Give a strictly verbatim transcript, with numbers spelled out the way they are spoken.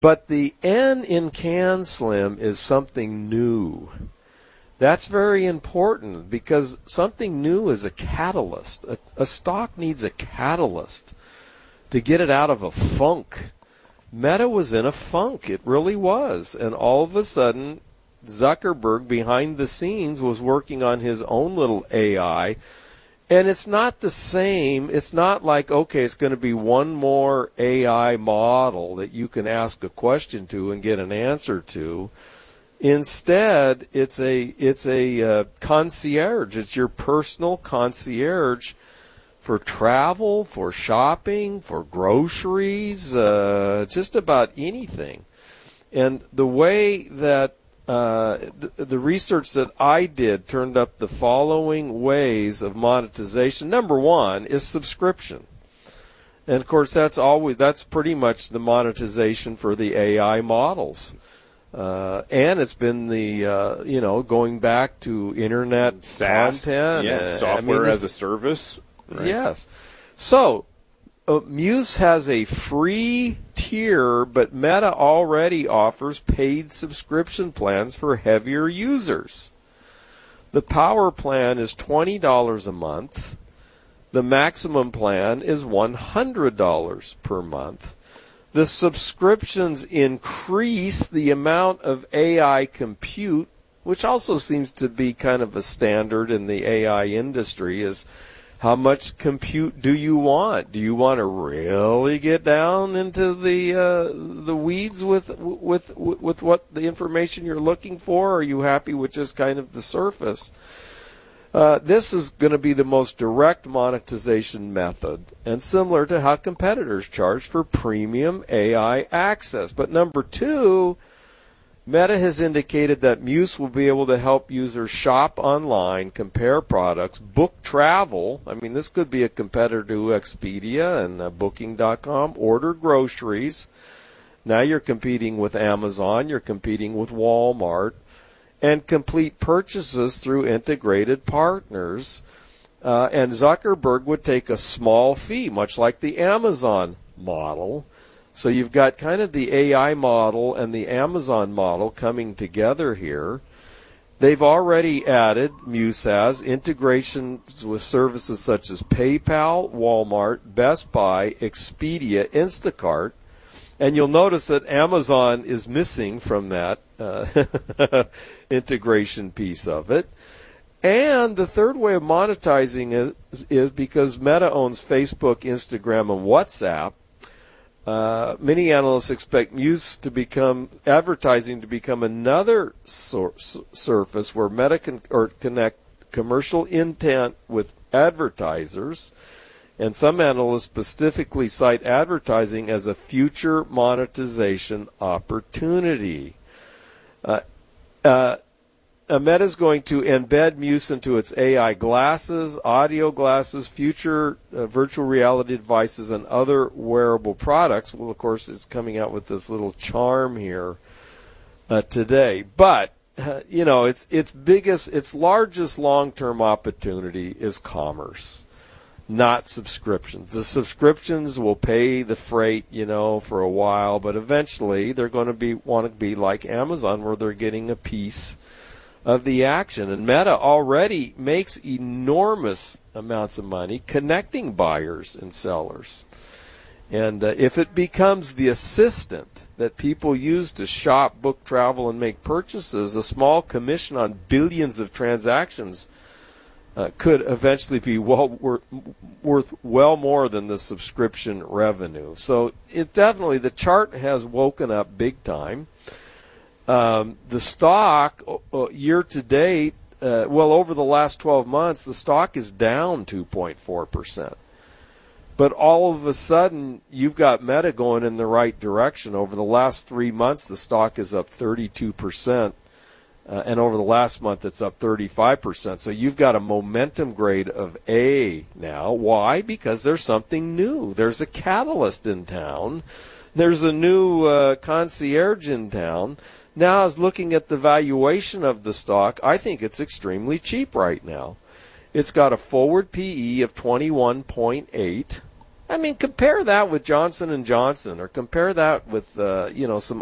But the N in CanSlim is something new. That's very important because something new is a catalyst. A, a stock needs a catalyst to get it out of a funk. Meta was in a funk. It really was. And all of a sudden, Zuckerberg, behind the scenes, was working on his own little A I. And it's not the same. It's not like, okay, it's going to be one more A I model that you can ask a question to and get an answer to. Instead, it's a it's a uh, concierge. It's your personal concierge for travel, for shopping, for groceries, uh, just about anything. And the way that uh, the, the research that I did turned up the following ways of monetization. Number one is subscription. And, of course, that's always that's pretty much the monetization for the A I models. Uh, and it's been the, uh, you know, going back to internet SaaS, content. yeah, uh, software I mean, as a service. Right? Yes. So, uh, Muse has a free tier, but Meta already offers paid subscription plans for heavier users. The power plan is twenty dollars a month. The maximum plan is one hundred dollars per month. The subscriptions increase the amount of A I compute, which also seems to be kind of a standard in the A I industry, is how much compute do you want? Do you want to really get down into the uh, the weeds with with with what the information you're looking for? Or are you happy with just kind of the surface? Uh, this is going to be the most direct monetization method, and similar to how competitors charge for premium A I access. But number two, Meta has indicated that Muse will be able to help users shop online, compare products, book travel. I mean, this could be a competitor to Expedia and uh, Booking dot com, order groceries. Now you're competing with Amazon, you're competing with Walmart, and complete purchases through integrated partners. Uh, and Zuckerberg would take a small fee, much like the Amazon model. So you've got kind of the A I model and the Amazon model coming together here. They've already added, Muse has, integrations with services such as PayPal, Walmart, Best Buy, Expedia, Instacart. And you'll notice that Amazon is missing from that uh, integration piece of it. And the third way of monetizing is, is because Meta owns Facebook, Instagram, and WhatsApp. Uh, many analysts expect Muse to become advertising to become another source, surface where Meta can or connect commercial intent with advertisers. And some analysts specifically cite advertising as a future monetization opportunity. Uh, uh, Meta is going to embed Muse into its A I glasses, audio glasses, future uh, virtual reality devices, and other wearable products. Well, of course, it's coming out with this little charm here uh, today. But, uh, you know, its its biggest, its largest long-term opportunity is commerce, not subscriptions. The subscriptions will pay the freight, you know, for a while, but eventually they're going to be want to be like Amazon, where they're getting a piece of the action. And Meta already makes enormous amounts of money connecting buyers and sellers. And uh, if it becomes the assistant that people use to shop, book, travel, and make purchases, a small commission on billions of transactions uh, could eventually be well worth, worth well more than the subscription revenue. So it definitely, the chart has woken up big time. Um, the stock, uh, year to date, uh, well, over the last twelve months, the stock is down two point four percent. But all of a sudden, you've got Meta going in the right direction. Over the last three months, the stock is up thirty-two percent. Uh, and over the last month, it's up thirty-five percent. So you've got a momentum grade of A now. Why? Because there's something new. There's a catalyst in town. There's a new uh, concierge in town. Now, I was looking at the valuation of the stock. I think it's extremely cheap right now. It's got a forward P E of twenty-one point eight. I mean, compare that with Johnson and Johnson, or compare that with uh, you know some